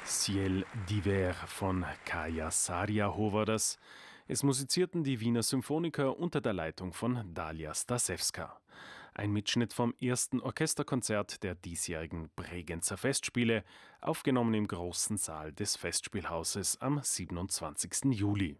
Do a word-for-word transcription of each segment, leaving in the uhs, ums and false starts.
Ciel d'hiver von Kaja Saariaho war das. Es musizierten die Wiener Symphoniker unter der Leitung von Dalia Stasewska. Ein Mitschnitt vom ersten Orchesterkonzert der diesjährigen Bregenzer Festspiele, aufgenommen im großen Saal des Festspielhauses am siebenundzwanzigsten Juli.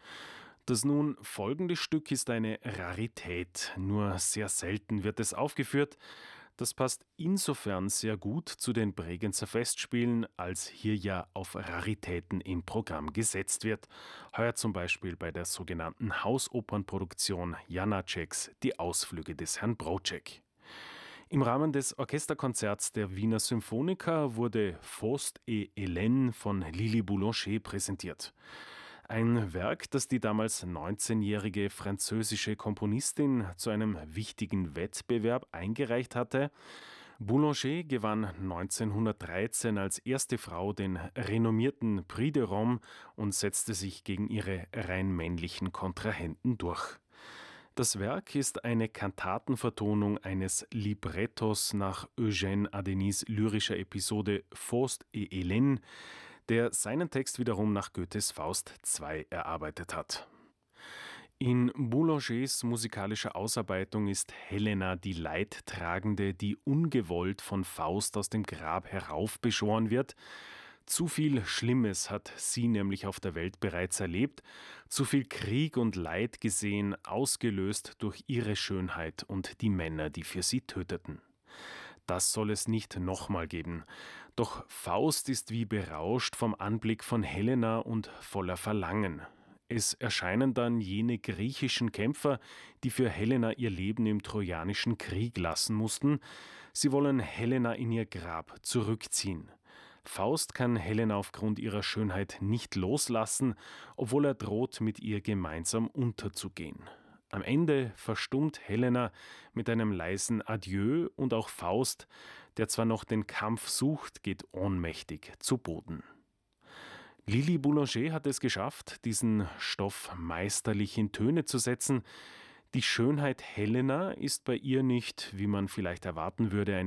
Das nun folgende Stück ist eine Rarität, nur sehr selten wird es aufgeführt. Das passt insofern sehr gut zu den Bregenzer Festspielen, als hier ja auf Raritäten im Programm gesetzt wird. Heuer zum Beispiel bei der sogenannten Hausopernproduktion Janáčeks Die Ausflüge des Herrn Broček. Im Rahmen des Orchesterkonzerts der Wiener Symphoniker wurde Faust et Hélène von Lili Boulanger präsentiert. Ein Werk, das die damals neunzehnjährige französische Komponistin zu einem wichtigen Wettbewerb eingereicht hatte. Boulanger gewann neunzehnhundertdreizehn als erste Frau den renommierten Prix de Rome und setzte sich gegen ihre rein männlichen Kontrahenten durch. Das Werk ist eine Kantatenvertonung eines Librettos nach Eugène Adenis lyrischer Episode Faust et Hélène, der seinen Text wiederum nach Goethes Faust zwei erarbeitet hat. In Boulangers musikalischer Ausarbeitung ist Helena die Leidtragende, die ungewollt von Faust aus dem Grab heraufbeschworen wird. Zu viel Schlimmes hat sie nämlich auf der Welt bereits erlebt, zu viel Krieg und Leid gesehen, ausgelöst durch ihre Schönheit und die Männer, die für sie töteten. Das soll es nicht nochmal geben. Doch Faust ist wie berauscht vom Anblick von Helena und voller Verlangen. Es erscheinen dann jene griechischen Kämpfer, die für Helena ihr Leben im Trojanischen Krieg lassen mussten. Sie wollen Helena in ihr Grab zurückziehen. Faust kann Helena aufgrund ihrer Schönheit nicht loslassen, obwohl er droht, mit ihr gemeinsam unterzugehen. Am Ende verstummt Helena mit einem leisen Adieu und auch Faust, der zwar noch den Kampf sucht, geht ohnmächtig zu Boden. Lili Boulanger hat es geschafft, diesen Stoff meisterlich in Töne zu setzen. Die Schönheit Helena ist bei ihr nicht, wie man vielleicht erwarten würde, ein